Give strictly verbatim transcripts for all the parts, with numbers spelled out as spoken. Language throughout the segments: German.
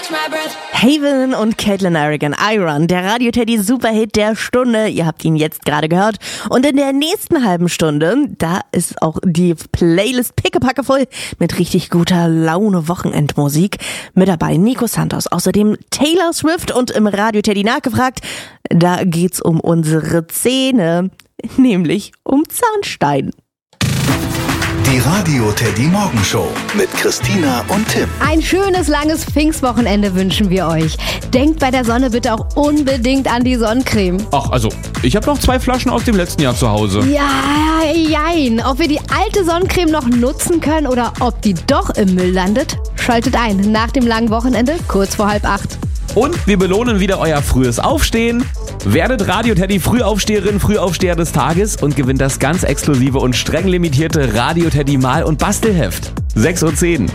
Haven und Caitlin Arrigan, I Run, der Radio-Teddy Superhit der Stunde. Ihr habt ihn jetzt gerade gehört. Und in der nächsten halben Stunde, da ist auch die Playlist pickepacke voll mit richtig guter Laune Wochenendmusik. Mit dabei Nico Santos, außerdem Taylor Swift und im Radio-Teddy nachgefragt. Da geht's um unsere Zähne, nämlich um Zahnstein. Die Radio-Teddy Morgenshow mit Christina und Tim. Ein schönes, langes Pfingstwochenende wünschen wir euch. Denkt bei der Sonne bitte auch unbedingt an die Sonnencreme. Ach, also, ich habe noch zwei Flaschen aus dem letzten Jahr zu Hause. Ja, jein. Ob wir die alte Sonnencreme noch nutzen können oder ob die doch im Müll landet, schaltet ein nach dem langen Wochenende, kurz vor halb acht. Und wir belohnen wieder euer frühes Aufstehen. Werdet Radio-Teddy Frühaufsteherin, Frühaufsteher des Tages und gewinnt das ganz exklusive und streng limitierte Radio-Teddy Mal- und Bastelheft. sechs Uhr zehn.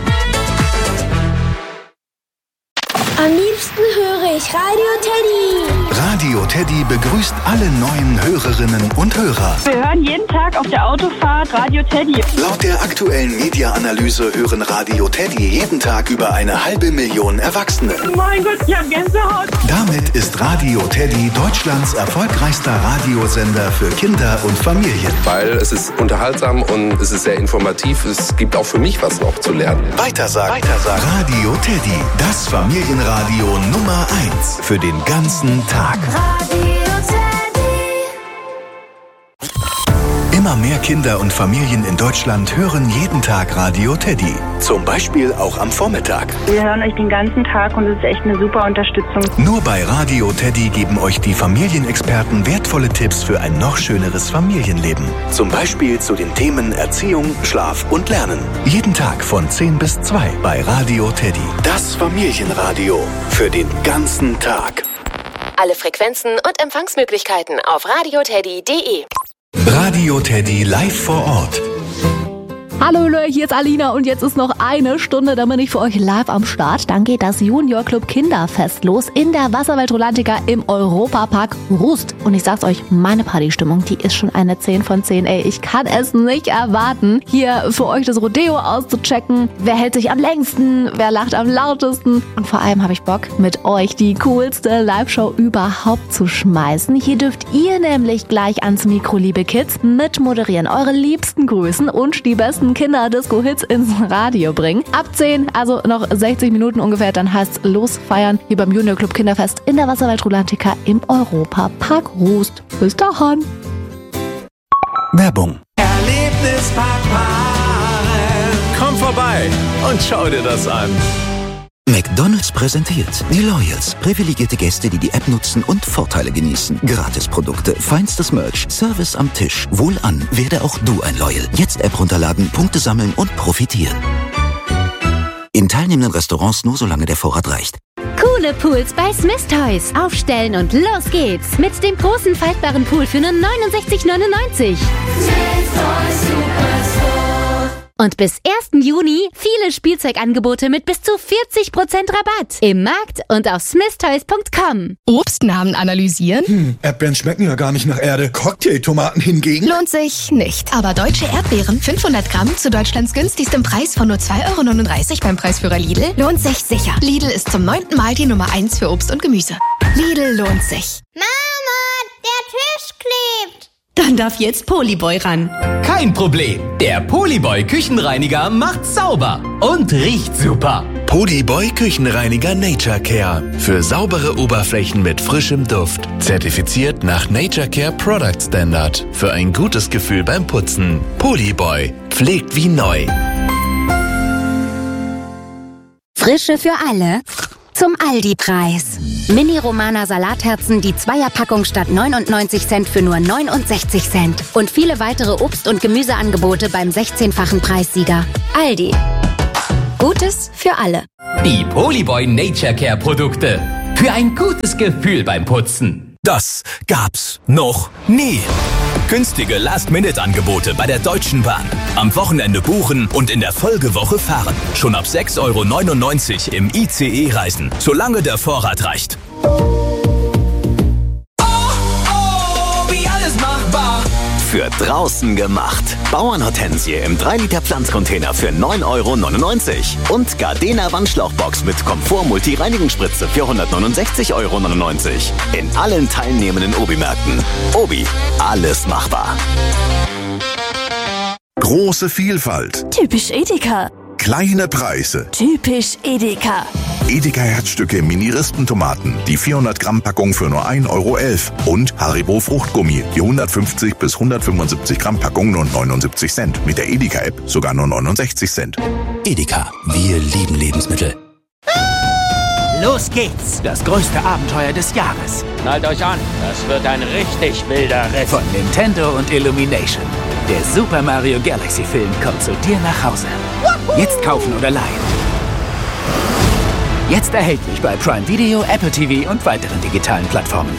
Am liebsten höre ich Radio-Teddy. Radio-Teddy begrüßt alle neuen Hörerinnen und Hörer. Wir hören jeden Tag auf der Autofahrt Radio-Teddy. Laut der aktuellen Media-Analyse hören Radio-Teddy jeden Tag über eine halbe Million Erwachsene. Mein Gott, ich hab Gänsehaut. Damit ist Radio-Teddy Deutschlands erfolgreichster Radiosender für Kinder und Familien. Weil es ist unterhaltsam und es ist sehr informativ. Es gibt auch für mich was noch zu lernen. Weitersagen. Weitersagen. Radio-Teddy, das Familienradio Nummer eins für den ganzen Tag. Immer mehr Kinder und Familien in Deutschland hören jeden Tag Radio-Teddy. Zum Beispiel auch am Vormittag. Wir hören euch den ganzen Tag und es ist echt eine super Unterstützung. Nur bei Radio-Teddy geben euch die Familienexperten wertvolle Tipps für ein noch schöneres Familienleben. Zum Beispiel zu den Themen Erziehung, Schlaf und Lernen. Jeden Tag von zehn bis zwei bei Radio-Teddy. Das Familienradio für den ganzen Tag. Alle Frequenzen und Empfangsmöglichkeiten auf radioteddy punkt de. Radio-Teddy live vor Ort. Hallo, hier ist Alina und jetzt ist noch eine Stunde, dann bin ich für euch live am Start. Dann geht das Junior Club Kinderfest los in der Wasserwelt Rolantica im Europapark Rust. Und ich sag's euch, meine Partystimmung, die ist schon eine zehn von zehn. Ey, ich kann es nicht erwarten, hier für euch das Rodeo auszuchecken. Wer hält sich am längsten, wer lacht am lautesten. Und vor allem habe ich Bock, mit euch die coolste Live-Show überhaupt zu schmeißen. Hier dürft ihr nämlich gleich ans Mikro, liebe Kids, mitmoderieren, eure liebsten grüßen und die besten Kinder-Disco-Hits ins Radio bringen. Ab zehn, also noch sechzig Minuten ungefähr, dann heißt's los feiern hier beim Junior Club Kinderfest in der Wasserwelt Rolantica im Europapark Rust. Bis dahin. Werbung. Erlebnispark Maren. Komm vorbei und schau dir das an. McDonald's präsentiert die Loyals. Privilegierte Gäste, die die App nutzen und Vorteile genießen. Gratisprodukte, feinstes Merch, Service am Tisch. Wohlan, werde auch du ein Loyal. Jetzt App runterladen, Punkte sammeln und profitieren. In teilnehmenden Restaurants nur solange der Vorrat reicht. Coole Pools bei Smith Toys. Aufstellen und los geht's. Mit dem großen faltbaren Pool für nur neunundsechzig neunundneunzig. Smith Toys Superstore. Und bis ersten Juni viele Spielzeugangebote mit bis zu vierzig Prozent Rabatt. Im Markt und auf smith toys punkt com. Obstnamen analysieren? Hm, Erdbeeren schmecken ja gar nicht nach Erde. Cocktailtomaten hingegen? Lohnt sich nicht. Aber deutsche Erdbeeren, fünfhundert Gramm zu Deutschlands günstigstem Preis von nur zwei Euro neununddreißig beim Preisführer Lidl, lohnt sich sicher. Lidl ist zum neunten Mal die Nummer eins für Obst und Gemüse. Lidl lohnt sich. Mama, der Tisch klebt. Dann darf jetzt Polyboy ran. Kein Problem. Der Polyboy Küchenreiniger macht sauber und riecht super. Polyboy Küchenreiniger Nature Care. Für saubere Oberflächen mit frischem Duft. Zertifiziert nach Nature Care Product Standard. Für ein gutes Gefühl beim Putzen. Polyboy. Pflegt wie neu. Frische für alle. Zum Aldi-Preis. Mini-Romana Salatherzen, die Zweierpackung statt neunundneunzig Cent für nur neunundsechzig Cent. Und viele weitere Obst- und Gemüseangebote beim sechzehnfachen Preissieger. Aldi. Gutes für alle. Die Polyboy Nature Care Produkte. Für ein gutes Gefühl beim Putzen. Das gab's noch nie. Günstige Last-Minute-Angebote bei der Deutschen Bahn. Am Wochenende buchen und in der Folgewoche fahren. Schon ab sechs Euro neunundneunzig im I C E reisen, solange der Vorrat reicht. für draußen gemacht. Bauernhortensie im drei Liter Pflanzcontainer für neun Euro neunundneunzig. Und Gardena Wandschlauchbox mit Komfort-Multi-Reinigungsspritze für hundertneunundsechzig Euro neunundneunzig. In allen teilnehmenden Obi-Märkten. Obi, alles machbar. Große Vielfalt. Typisch Edeka. Kleine Preise. Typisch Edeka. Edeka Herzstücke Mini-Rispentomaten. Die vierhundert Gramm Packung für nur ein Euro elf. Und Haribo Fruchtgummi. Die hundertfünfzig bis hundertfünfundsiebzig Gramm Packung nur neunundsiebzig Cent. Mit der Edeka-App sogar nur neunundsechzig Cent. Edeka. Wir lieben Lebensmittel. Los geht's! Das größte Abenteuer des Jahres. Schnallt euch an, das wird ein richtig wilder Ritt. Von Nintendo und Illumination. Der Super Mario Galaxy Film kommt zu dir nach Hause. Jetzt kaufen oder leihen. Jetzt erhältlich bei Prime Video, Apple T V und weiteren digitalen Plattformen.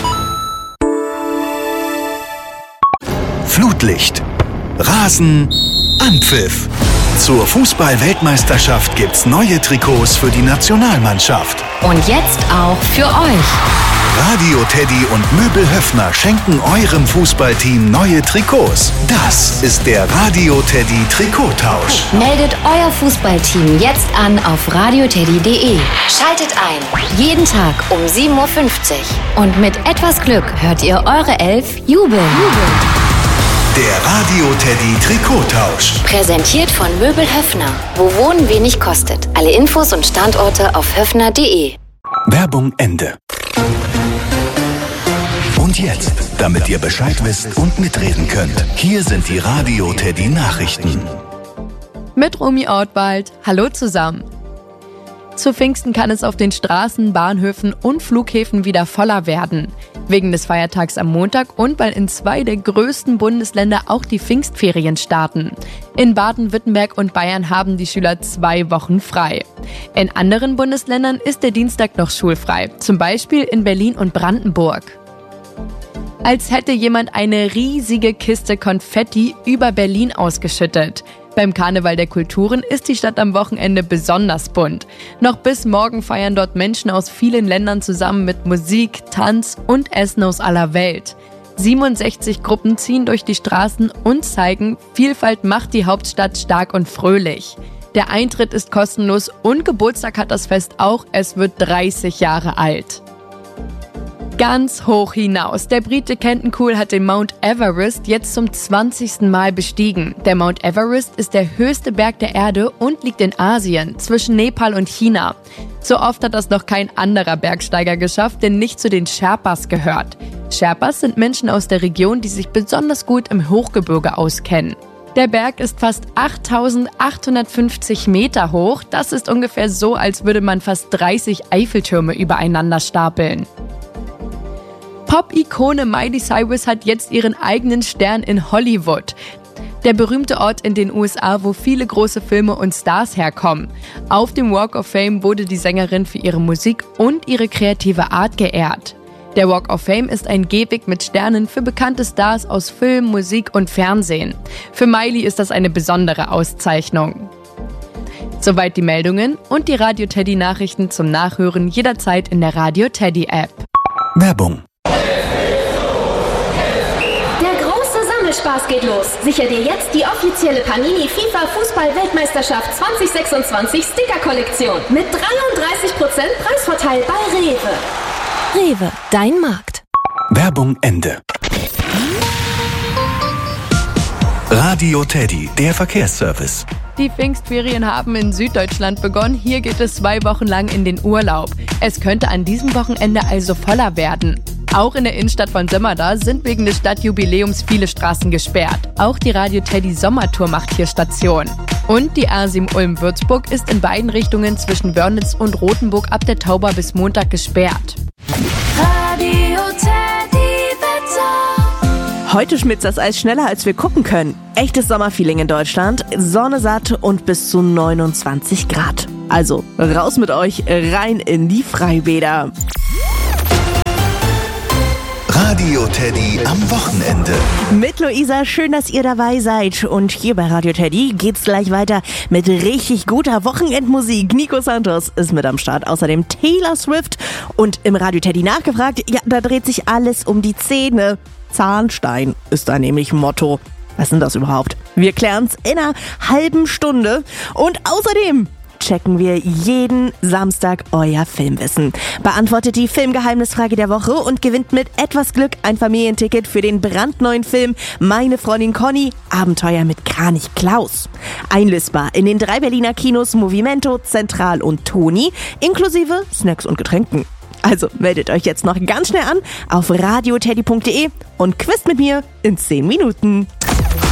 Flutlicht. Rasen. Anpfiff. Zur Fußball-Weltmeisterschaft gibt's neue Trikots für die Nationalmannschaft. Und jetzt auch für euch. Radio Teddy und Möbel Höffner schenken eurem Fußballteam neue Trikots. Das ist der Radio Teddy Trikottausch. Meldet euer Fußballteam jetzt an auf radioteddy punkt de. Schaltet ein. Jeden Tag um sieben Uhr fünfzig. Und mit etwas Glück hört ihr eure Elf jubeln. Der Radio Teddy Trikottausch. Präsentiert von Möbel Höffner. Wo Wohnen wenig kostet. Alle Infos und Standorte auf höffner punkt de. Werbung Ende. Und jetzt, damit ihr Bescheid wisst und mitreden könnt, hier sind die Radio Teddy Nachrichten. Mit Romy Ortwald. Hallo zusammen. Zu Pfingsten kann es auf den Straßen, Bahnhöfen und Flughäfen wieder voller werden. Wegen des Feiertags am Montag und weil in zwei der größten Bundesländer auch die Pfingstferien starten. In Baden-Württemberg und Bayern haben die Schüler zwei Wochen frei. In anderen Bundesländern ist der Dienstag noch schulfrei, zum Beispiel in Berlin und Brandenburg. Als hätte jemand eine riesige Kiste Konfetti über Berlin ausgeschüttet. Beim Karneval der Kulturen ist die Stadt am Wochenende besonders bunt. Noch bis morgen feiern dort Menschen aus vielen Ländern zusammen mit Musik, Tanz und Essen aus aller Welt. siebenundsechzig Gruppen ziehen durch die Straßen und zeigen, Vielfalt macht die Hauptstadt stark und fröhlich. Der Eintritt ist kostenlos und Geburtstag hat das Fest auch, es wird dreißig Jahre alt. Ganz hoch hinaus. Der Brite Kenton Cool hat den Mount Everest jetzt zum zwanzigsten Mal bestiegen. Der Mount Everest ist der höchste Berg der Erde und liegt in Asien, zwischen Nepal und China. So oft hat das noch kein anderer Bergsteiger geschafft, der nicht zu den Sherpas gehört. Sherpas sind Menschen aus der Region, die sich besonders gut im Hochgebirge auskennen. Der Berg ist fast achttausendachthundertfünfzig Meter hoch. Das ist ungefähr so, als würde man fast dreißig Eiffeltürme übereinander stapeln. Pop-Ikone Miley Cyrus hat jetzt ihren eigenen Stern in Hollywood. Der berühmte Ort in den U S A, wo viele große Filme und Stars herkommen. Auf dem Walk of Fame wurde die Sängerin für ihre Musik und ihre kreative Art geehrt. Der Walk of Fame ist ein Gehweg mit Sternen für bekannte Stars aus Film, Musik und Fernsehen. Für Miley ist das eine besondere Auszeichnung. Soweit die Meldungen und die Radio Teddy Nachrichten zum Nachhören jederzeit in der Radio Teddy App. Werbung. Spaß geht los. Sicher dir jetzt die offizielle Panini FIFA Fußball-Weltmeisterschaft zwanzig sechsundzwanzig Sticker-Kollektion mit dreiunddreißig Prozent Preisvorteil bei Rewe. Rewe, dein Markt. Werbung Ende. Radio Teddy, der Verkehrsservice. Die Pfingstferien haben in Süddeutschland begonnen. Hier geht es zwei Wochen lang in den Urlaub. Es könnte an diesem Wochenende also voller werden. Auch in der Innenstadt von Sömmerda sind wegen des Stadtjubiläums viele Straßen gesperrt. Auch die Radio Teddy Sommertour macht hier Station. Und die A sieben Ulm-Würzburg ist in beiden Richtungen zwischen Wörnitz und Rothenburg ab der Tauber bis Montag gesperrt. Radio Teddy Wetter. Heute schmilzt das Eis schneller, als wir gucken können. Echtes Sommerfeeling in Deutschland, Sonne satt und bis zu neunundzwanzig Grad. Also raus mit euch, rein in die Freibäder. Radio Teddy am Wochenende. Mit Luisa, schön, dass ihr dabei seid. Und hier bei Radio Teddy geht's gleich weiter mit richtig guter Wochenendmusik. Nico Santos ist mit am Start, außerdem Taylor Swift. Und im Radio Teddy nachgefragt, ja, da dreht sich alles um die Zähne. Zahnstein ist da nämlich Motto. Was ist denn das überhaupt? Wir klären's in einer halben Stunde. Und außerdem checken wir jeden Samstag euer Filmwissen. Beantwortet die Filmgeheimnisfrage der Woche und gewinnt mit etwas Glück ein Familienticket für den brandneuen Film Meine Freundin Conny, Abenteuer mit Kranich Klaus. Einlösbar in den drei Berliner Kinos Movimento, Zentral und Toni, inklusive Snacks und Getränken. Also meldet euch jetzt noch ganz schnell an auf radioteddy punkt de und quizt mit mir in zehn Minuten.